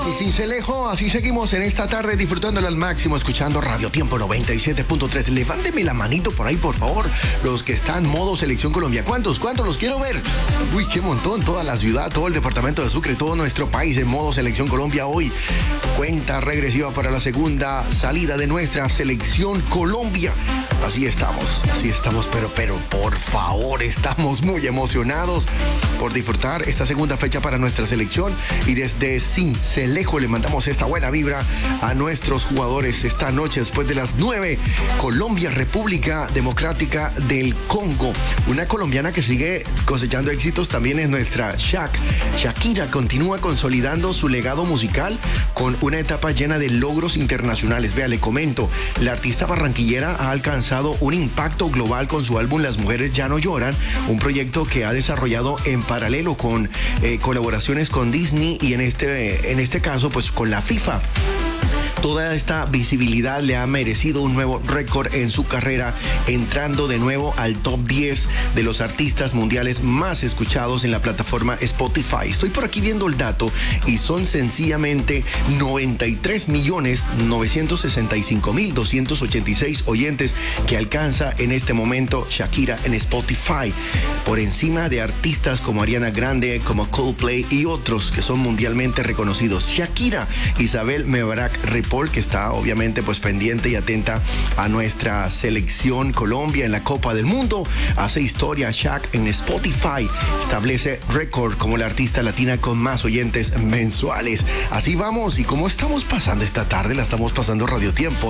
Y Cincelejo, así seguimos en esta tarde disfrutando al máximo, escuchando Radio Tiempo 97.3. Levánteme la manito por ahí, por favor, los que están modo Selección Colombia. ¿Cuántos los quiero ver? Uy, qué montón, toda la ciudad, todo el departamento de Sucre, todo nuestro país en modo Selección Colombia hoy. Cuenta regresiva para la segunda salida de nuestra Selección Colombia. Así estamos, pero por favor, estamos muy emocionados por disfrutar esta segunda fecha para nuestra selección, y desde Cincelejo le mandamos esta buena vibra a nuestros jugadores esta noche después de las 9. Colombia, República Democrática del Congo. Una colombiana que sigue cosechando éxitos también es nuestra Shakira continúa consolidando su legado musical con una etapa llena de logros internacionales. Vea, le comento, la artista barranquillera ha alcanzado un impacto global con su álbum Las Mujeres Ya No Lloran, un proyecto que ha desarrollado en paralelo con colaboraciones con Disney y en este caso pues con la FIFA. Toda esta visibilidad le ha merecido un nuevo récord en su carrera, entrando de nuevo al top 10 de los artistas mundiales más escuchados en la plataforma Spotify. Estoy por aquí viendo el dato y son sencillamente 93.965.286 oyentes que alcanza en este momento Shakira en Spotify, por encima de artistas como Ariana Grande, como Coldplay y otros que son mundialmente reconocidos. Shakira, Isabel Mebarak Ripoll, que está obviamente pues pendiente y atenta a nuestra selección Colombia en la Copa del Mundo, hace historia. Shak en Spotify establece récord como la artista latina con más oyentes mensuales. Así vamos, y cómo estamos pasando esta tarde, la estamos pasando Radio Tiempo